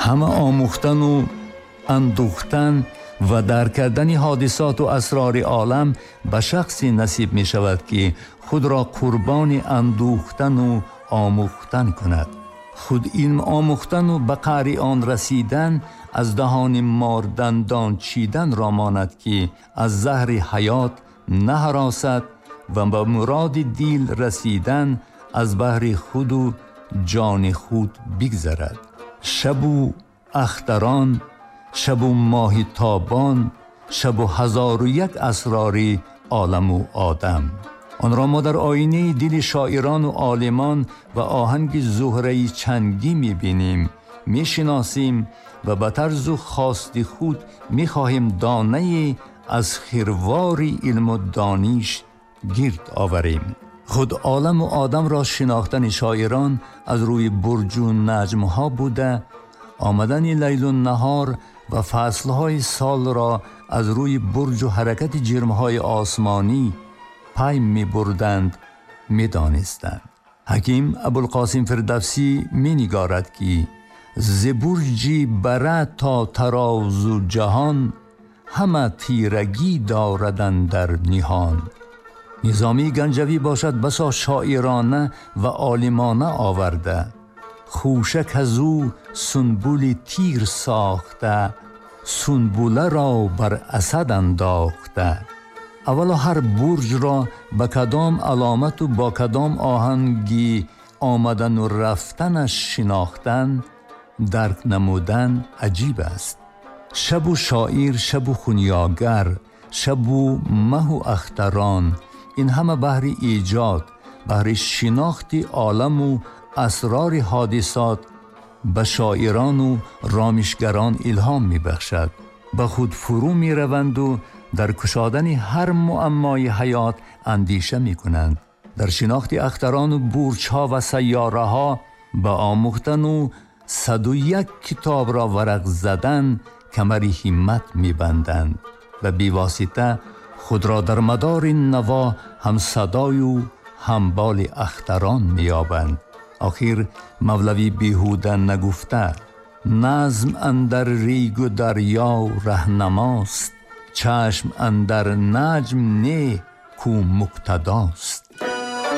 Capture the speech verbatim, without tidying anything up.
همه آموختن و اندوختن و درک کردن حادثات و اسرار عالم به شخصی نصیب می شود که خود را قربان اندوختن و آموختن کند. خود این آموختن و به قعر آن رسیدن از دهان مار دندان چیدن را ماند که از زهر حیات نهراست و به مراد دیل رسیدن از بحر خود و جان خود بگذرد. شب و اختران، شب و ماه تابان، شب و هزار و یک اسرار عالم و آدم. آن را ما در آینه دل شاعران و عالمان و آهنگ زهره چنگی می بینیم، می شناسیم و به طرز و خواست خود می خواهیم دانه از خیروار علم و دانش گرد آوریم. خود عالم و آدم را شناختن شاعران از روی برج و نجم ها بوده، آمدن لیل و نهار و فصلهای سال را از روی برج و حرکت جرمهای آسمانی پی می بردند، می دانستند. حکیم ابوالقاسم فردوسی می نگارد که ز برجی بره تا تراز و جهان، همه تیرگی داردن در نهان. نظامی گنجوی باشد بسا شاعرانه و عالمانه آورده، خوشک از او سنبول تیر ساخته، سنبوله را بر اسد انداخته. اولا هر برج را با کدام علامت و با کدام آهنگی آمدن و رفتنش شناختن، درک نمودن عجیب است. شب و شاعر، شب و خونیاگر، شب و مه و اختران، این همه بحر ایجاد، بحر شناخت عالم و اسرار حادثات به شاعران و رامشگران الهام می بخشد. به خود فرو می روند و در کشادن هر معمای حیات اندیشه می کنند. در شناخت اختران و برج ها و سیاره ها به آموختن و صد و یک کتاب را ورق زدن کمر همت می بندند و بیواسطه خود را در مدار نوا هم صدای و هم بال اختران می یابند. آخر مولوی بیهوده نگفته، نظم اندر ریگ و دریا رهنماست، چشم اندر نجم نه کو مقتداست.